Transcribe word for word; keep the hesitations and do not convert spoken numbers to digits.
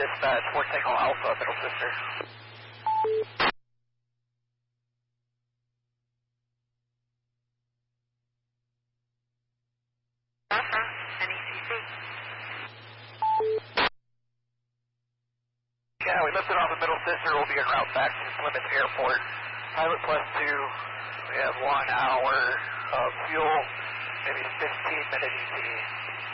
dispatch, four Tango Alpha, Middle Sister. Alpha, N E C C. Yeah, we lifted off the Middle Sister. We'll be en route back to Plymouth Airport. Pilot plus two. We have one hour of fuel, maybe fifteen minute E T.